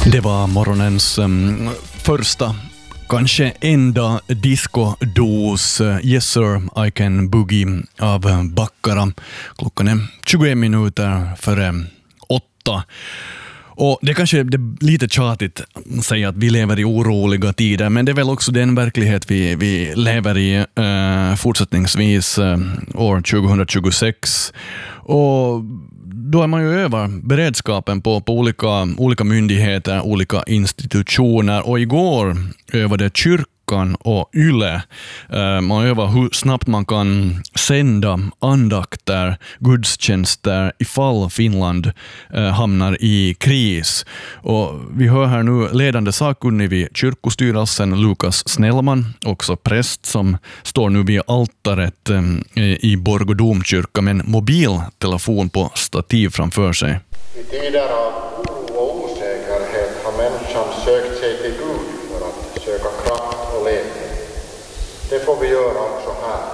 Det var morgonens första, kanske enda discodos Yes Sir, I Can Boogie av Backara. Klockan är 21 minuter före 8. Och det kanske är lite tjatigt att säga att vi lever i oroliga tider, men det är väl också den verklighet vi lever i fortsättningsvis år 2026. Och då är man ju över beredskapen på olika myndigheter, olika institutioner, och igår övade kyrkan och YLE. Man övar hur snabbt man kan sända andakter, gudstjänster ifall Finland hamnar i kris. Och vi hör här nu ledande sakkunnig vid kyrkostyrelsen Lukas Snellman, också präst som står nu vid altaret i Borgå domkyrka med en mobiltelefon på stativ framför sig. I tider av oro och osäkerhet har människan sökt sig till Gud för att söka kraft och ledning. Det får vi göra också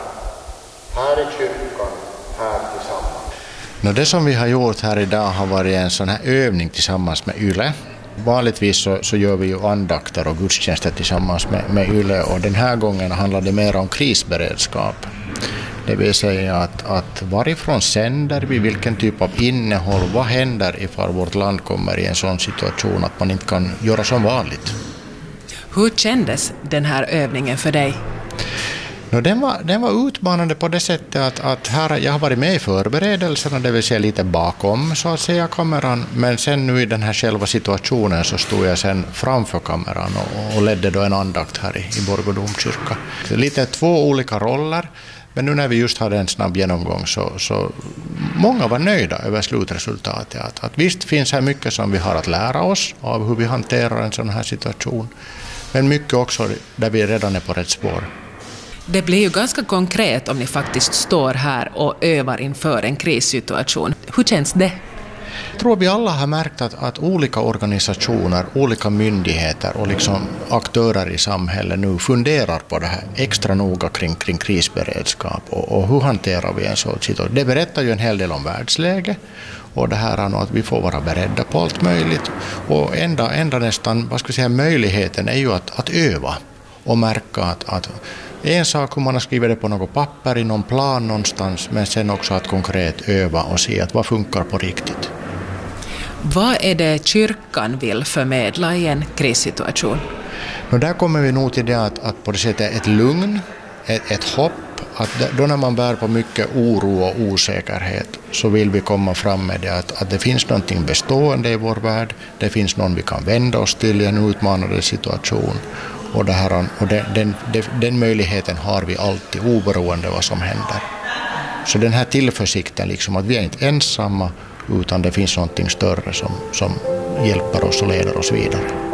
här i kyrkan, här tillsammans. Det som vi har gjort här idag har varit en sån här övning tillsammans med YLE. Vanligtvis så gör vi ju andakter och gudstjänster tillsammans med YLE, och den här gången handlar det mer om krisberedskap. Det vill säga att varifrån sänder vi, vilken typ av innehåll, vad händer ifall vårt land kommer i en sån situation att man inte kan göra som vanligt. Hur kändes den här övningen för dig? Den var utmanande på det sättet att här, jag har varit med i förberedelserna, det vill säga lite bakom så att säga kameran, men sen nu i den här själva situationen så stod jag sen framför kameran och ledde då en andakt här i Borgå domkyrka. Lite två olika roller, men nu när vi just hade en snabb genomgång så många var nöjda över slutresultatet. Att visst finns här mycket som vi har att lära oss av hur vi hanterar en sån här situation, men mycket också där vi redan är på rätt spår. Det blir ju ganska konkret om ni faktiskt står här och övar inför en krissituation. Hur känns det? Jag tror vi alla har märkt att olika organisationer, olika myndigheter och liksom aktörer i samhället nu funderar på det här extra noga kring krisberedskap och hur hanterar vi en sån situation. Det berättar ju en hel del om världsläge och det här att vi får vara beredda på allt möjligt. Och enda nästan, möjligheten är ju att öva och märka att en sak hur man har skrivit det på något papper i någon plan någonstans, men sen också att konkret öva och se att vad funkar på riktigt. Vad är det kyrkan vill förmedla i en krissituation? Där kommer vi nog till det att på det sättet ett lugn, ett hopp, att då när man bär på mycket oro och osäkerhet så vill vi komma fram med det att det finns någonting bestående i vår värld, det finns någon vi kan vända oss till i en utmanande situation. Och den möjligheten har vi alltid oberoende vad som händer. Så den här tillförsikten liksom att vi är inte ensamma utan det finns någonting större som hjälper oss och leder oss vidare.